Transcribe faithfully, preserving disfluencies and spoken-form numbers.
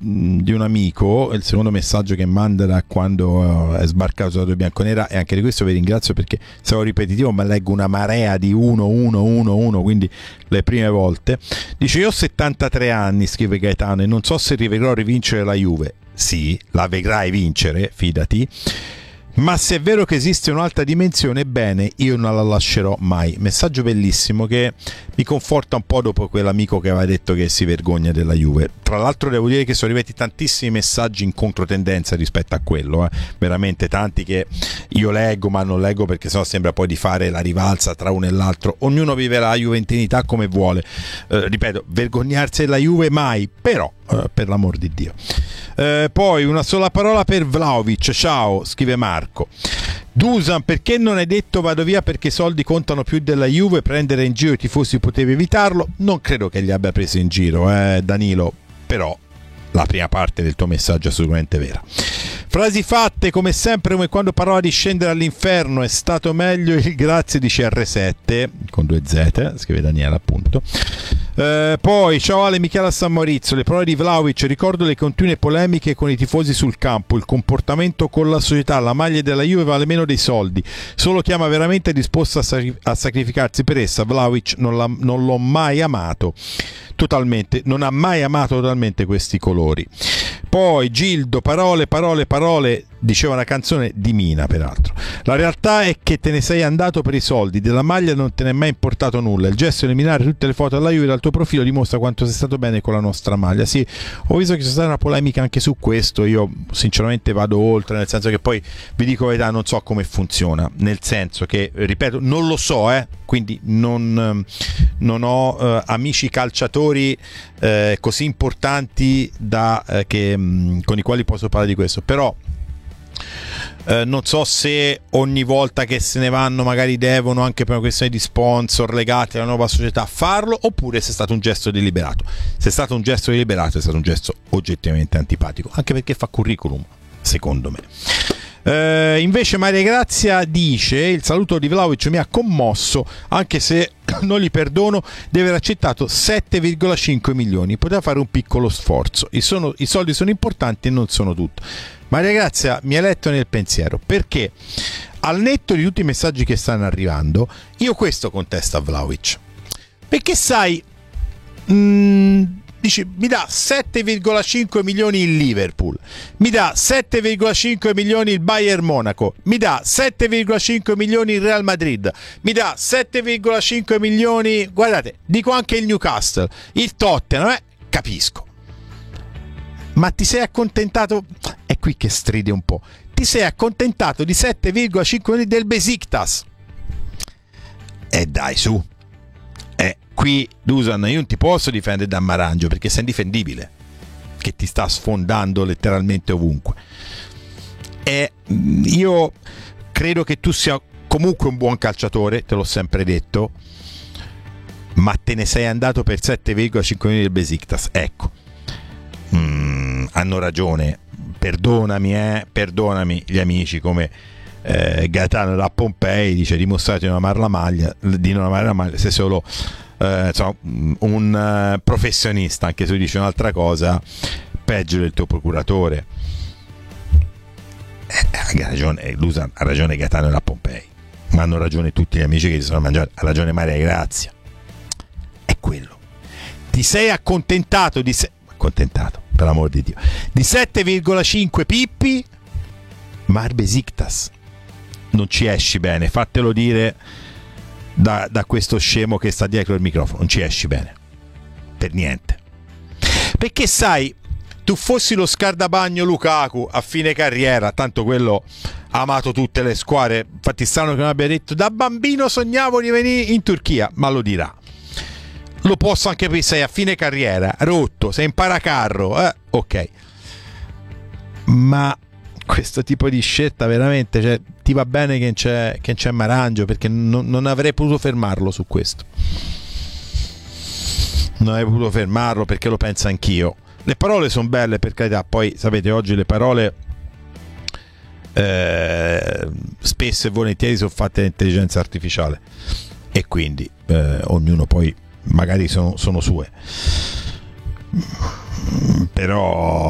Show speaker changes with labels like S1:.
S1: mh, di un amico, il secondo messaggio che manda da quando uh, è sbarcato sulla tua bianconera, e anche di questo vi ringrazio perché sarò ripetitivo, ma leggo una marea di uno uno uno uno, quindi le prime volte. Dice: io ho settantatré anni, scrive Gaetano, e non so se rivedrò rivincere la Juve. Sì, la vedrai vincere, fidati. Ma se è vero che esiste un'altra dimensione, bene, io non la lascerò mai. Messaggio bellissimo che mi conforta un po' dopo quell'amico che aveva detto che si vergogna della Juve. Tra l'altro devo dire che sono arrivati tantissimi messaggi in controtendenza rispetto a quello, eh. veramente tanti, che io leggo, ma non leggo perché sennò sembra poi di fare la rivalsa tra uno e l'altro. Ognuno vive la juventinità come vuole, eh, ripeto, vergognarsi della Juve mai, però eh, per l'amor di Dio. Eh, poi una sola parola per Vlahovic, ciao, scrive Marco. Dusan, perché non hai detto vado via perché i soldi contano più della Juve? Prendere in giro i tifosi potevi evitarlo? Non credo che li abbia presi in giro, eh, Danilo, però la prima parte del tuo messaggio è assolutamente vera. Frasi fatte come sempre, come quando parlava di scendere all'inferno. È stato meglio il grazie di C R sette con due Z, scrive Daniela appunto. Eh, poi ciao Ale, Michela San Maurizio, le parole di Vlahovic, ricordo le continue polemiche con i tifosi sul campo, il comportamento con la società, la maglia della Juve vale meno dei soldi, solo chi ama veramente è disposto a, sacri- a sacrificarsi per essa. Vlahovic non, l'ha, non l'ho mai amato totalmente, non ha mai amato totalmente questi colori. Poi Gildo, parole, parole, parole, diceva una canzone di Mina peraltro. La realtà è che te ne sei andato per i soldi, della maglia non te ne è mai importato nulla, il gesto di eliminare tutte le foto della Juve dal tuo profilo dimostra quanto sei stato bene con la nostra maglia. Sì, ho visto che c'è stata una polemica anche su questo, io sinceramente vado oltre, nel senso che poi vi dico la verità, non so come funziona, nel senso che, ripeto, non lo so, eh, quindi non, non ho eh, amici calciatori eh, così importanti da, eh, che, mh, con i quali posso parlare di questo, però Eh, non so se ogni volta che se ne vanno magari devono, anche per una questione di sponsor legati alla nuova società, farlo, oppure se è stato un gesto deliberato. Se è stato un gesto deliberato è stato un gesto oggettivamente antipatico, anche perché fa curriculum, secondo me. Eh, invece Maria Grazia dice: il saluto di Vlahovic mi ha commosso, anche se non gli perdono di aver accettato sette virgola cinque milioni, poteva fare un piccolo sforzo, I, sono, i soldi sono importanti e non sono tutto. Maria Grazia mi ha letto nel pensiero, perché al netto di tutti i messaggi che stanno arrivando, io questo contesto a Vlahovic, perché sai, mh, dici, mi dà sette virgola cinque milioni il Liverpool, mi dà sette virgola cinque milioni il Bayern Monaco, mi dà sette virgola cinque milioni il Real Madrid, mi dà sette virgola cinque milioni, guardate, dico anche il Newcastle, il Tottenham, eh, capisco. Ma ti sei accontentato, è qui che stride un po', ti sei accontentato di sette virgola cinque milioni del Besiktas? E dai, su. Eh, qui Dusan, io non ti posso difendere da Marangio perché sei indifendibile, che ti sta sfondando letteralmente ovunque. E io credo che tu sia comunque un buon calciatore, te l'ho sempre detto, ma te ne sei andato per sette virgola cinque milioni del Besiktas, ecco. Mm, hanno ragione, perdonami, eh, perdonami gli amici come eh, Gaetano da Pompei, dice: dimostrate di non amare la maglia, di non amare la maglia se solo eh, insomma, un uh, professionista, anche se dice un'altra cosa, peggio del tuo procuratore. Eh, ha ragione Lusa, ha ragione Gaetano da Pompei, ma hanno ragione tutti gli amici che si sono mangiati, ha ragione Maria Grazia, è quello. Ti sei accontentato di se- accontentato per l'amor di Dio di sette virgola cinque pippi, ma il Besiktas non ci esci bene, fatelo dire da, da questo scemo che sta dietro il microfono, non ci esci bene per niente, perché sai, tu fossi lo scardabagno Lukaku a fine carriera, tanto quello ha amato tutte le squadre, infatti strano che non abbia detto da bambino sognavo di venire in Turchia, ma lo dirà. Lo posso anche perché sei a fine carriera, rotto, sei in paracarro, eh? Ok. Ma questo tipo di scelta veramente, cioè, ti va bene che c'è, che c'è Marangio, perché non, non avrei potuto fermarlo su questo. Non avrei potuto fermarlo perché lo penso anch'io. Le parole sono belle, per carità, poi sapete oggi le parole eh, spesso e volentieri sono fatte da intelligenza artificiale e quindi eh, ognuno poi magari sono, sono sue, però